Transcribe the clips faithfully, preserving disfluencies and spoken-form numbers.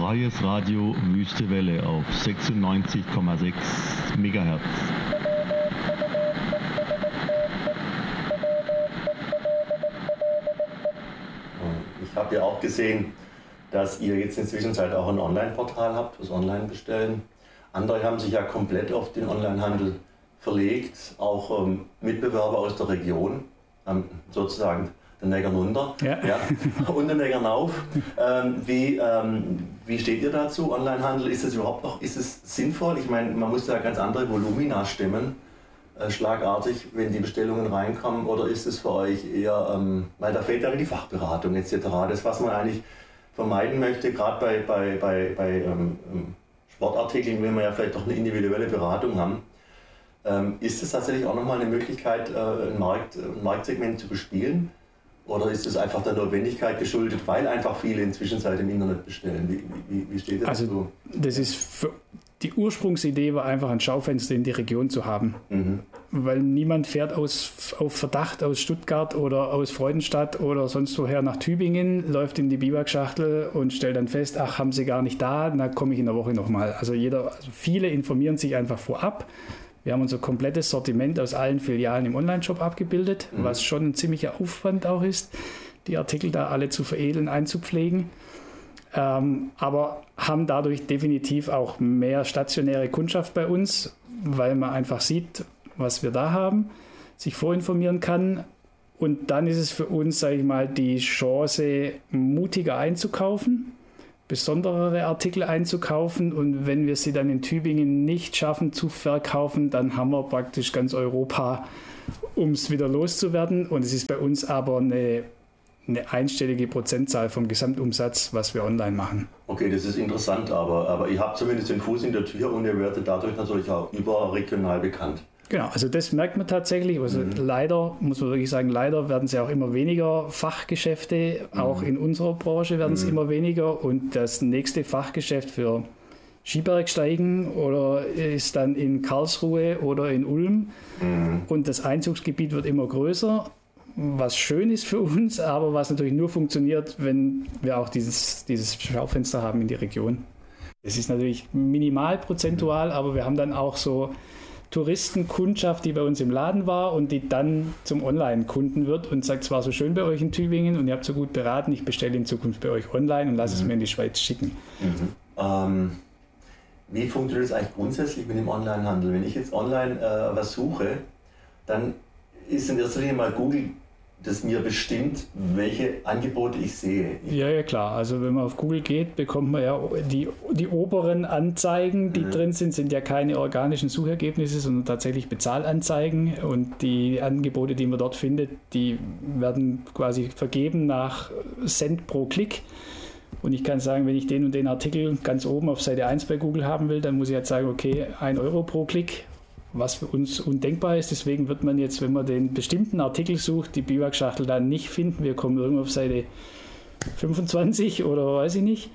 Freies Radio Wüste Welle auf sechsundneunzig Komma sechs Megahertz. Ich habe ja auch gesehen, dass ihr jetzt inzwischen halt auch ein Online-Portal habt, das Online-Bestellen. Andere haben sich ja komplett auf den Onlinehandel verlegt, auch ähm, Mitbewerber aus der Region, ähm, sozusagen den Neckern runter, ja. Ja, und den Neckern auf. Ähm, wie, ähm, wie steht ihr dazu, Onlinehandel? Ist es überhaupt noch, ist es sinnvoll? Ich meine, man muss ja ganz andere Volumina stemmen, äh, schlagartig, wenn die Bestellungen reinkommen, oder ist es für euch eher, ähm, weil da fehlt ja die Fachberatung et cetera. Das, was man eigentlich vermeiden möchte, gerade bei, bei, bei, bei ähm, Sportartikeln, will man ja vielleicht doch eine individuelle Beratung haben. Ähm, ist es tatsächlich auch nochmal eine Möglichkeit, äh, ein, Markt, ein Marktsegment zu bespielen? Oder ist es einfach der Notwendigkeit geschuldet, weil einfach viele inzwischen halt im Internet bestellen? Wie, wie, wie steht das also, dazu? Das ist für, die Ursprungsidee war einfach ein Schaufenster in die Region zu haben. Mhm. Weil niemand fährt aus, auf Verdacht aus Stuttgart oder aus Freudenstadt oder sonst woher nach Tübingen, läuft in die Biwakschachtel und stellt dann fest, ach, haben sie gar nicht da, dann komme ich in der Woche nochmal. Also, jeder, also viele informieren sich einfach vorab. Wir haben unser komplettes Sortiment aus allen Filialen im Onlineshop abgebildet, mhm. was schon ein ziemlicher Aufwand auch ist, die Artikel da alle zu veredeln, einzupflegen. Ähm, aber haben dadurch definitiv auch mehr stationäre Kundschaft bei uns, weil man einfach sieht, was wir da haben, sich vorinformieren kann. Und dann ist es für uns, sage ich mal, die Chance, mutiger einzukaufen, besondere Artikel einzukaufen, und wenn wir sie dann in Tübingen nicht schaffen zu verkaufen, dann haben wir praktisch ganz Europa, um es wieder loszuwerden, und es ist bei uns aber eine, eine einstellige Prozentzahl vom Gesamtumsatz, was wir online machen. Okay, das ist interessant, aber, aber ihr habt zumindest den Fuß in der Tür und ihr werdet dadurch natürlich auch überregional bekannt. Genau, also das merkt man tatsächlich. Also mhm. leider, muss man wirklich sagen, leider werden es ja auch immer weniger Fachgeschäfte. Mhm. Auch in unserer Branche werden es mhm. immer weniger. Und das nächste Fachgeschäft für Skibergsteigen oder ist dann in Karlsruhe oder in Ulm. Mhm. Und das Einzugsgebiet wird immer größer, was schön ist für uns, aber was natürlich nur funktioniert, wenn wir auch dieses, dieses Schaufenster haben in die Region. Es ist natürlich minimal prozentual, aber wir haben dann auch so Touristenkundschaft, die bei uns im Laden war und die dann zum Online-Kunden wird und sagt, es war so schön bei euch in Tübingen und ihr habt so gut beraten, ich bestelle in Zukunft bei euch online und lasse mhm. es mir in die Schweiz schicken. Mhm. Ähm, wie funktioniert das eigentlich grundsätzlich mit dem Onlinehandel? Wenn ich jetzt online äh, was suche, dann ist in erster Linie mal Google, das mir bestimmt, welche Angebote ich sehe. Ja, ja, klar. Also wenn man auf Google geht, bekommt man ja die, die oberen Anzeigen, die mhm. drin sind, sind ja keine organischen Suchergebnisse, sondern tatsächlich Bezahlanzeigen. Und die Angebote, die man dort findet, die werden quasi vergeben nach Cent pro Klick. Und ich kann sagen, wenn ich den und den Artikel ganz oben auf Seite eins bei Google haben will, dann muss ich halt sagen, okay, ein Euro pro Klick. Was für uns undenkbar ist. Deswegen wird man jetzt, wenn man den bestimmten Artikel sucht, die Biwakschachtel dann nicht finden. Wir kommen irgendwo auf Seite fünfundzwanzig oder weiß ich nicht.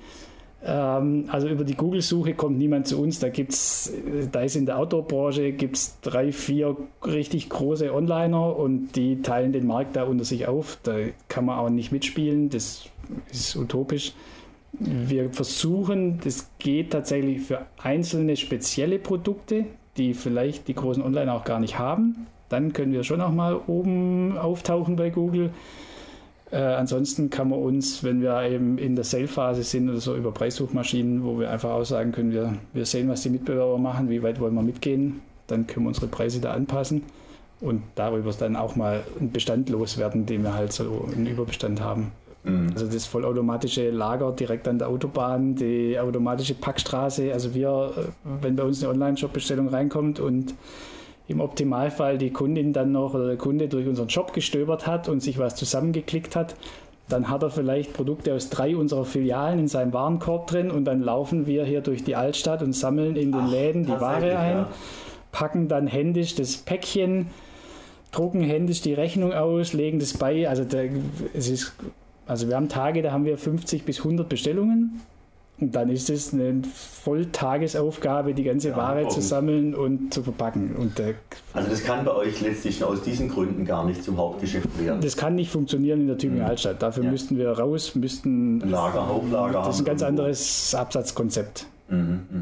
Ähm, also über die Google-Suche kommt niemand zu uns. Da gibt's, da ist in der Outdoor-Branche gibt's drei, vier richtig große Onliner und die teilen den Markt da unter sich auf. Da kann man auch nicht mitspielen. Das ist utopisch. Wir versuchen, das geht tatsächlich für einzelne spezielle Produkte, die vielleicht die großen Online auch gar nicht haben. Dann können wir schon auch mal oben auftauchen bei Google. Äh, ansonsten kann man uns, wenn wir eben in der Sale-Phase sind oder so, über Preissuchmaschinen, wo wir einfach aussagen können, wir, wir sehen, was die Mitbewerber machen, wie weit wollen wir mitgehen, dann können wir unsere Preise da anpassen und darüber dann auch mal einen Bestand loswerden, den wir halt so einen Überbestand haben. Also das vollautomatische Lager direkt an der Autobahn, die automatische Packstraße. Also wir, wenn bei uns eine Online-Shop-Bestellung reinkommt und im Optimalfall die Kundin dann noch oder der Kunde durch unseren Shop gestöbert hat und sich was zusammengeklickt hat, dann hat er vielleicht Produkte aus drei unserer Filialen in seinem Warenkorb drin und dann laufen wir hier durch die Altstadt und sammeln in den Ach, Läden die Ware ein, ja. packen dann händisch das Päckchen, drucken händisch die Rechnung aus, legen das bei. Also da, es ist Also wir haben Tage, da haben wir fünfzig bis hundert Bestellungen Und dann ist es eine Volltagesaufgabe, die ganze ja, Ware zu sammeln und zu verpacken. Und, äh, also das kann bei euch letztlich aus diesen Gründen gar nicht zum Hauptgeschäft werden? Das kann nicht funktionieren in der Tübinger mhm. Altstadt. Dafür ja. müssten wir raus, müssten... Lager, Hochlager. Das ist ein ganz anderes Absatzkonzept. Mhm, mh.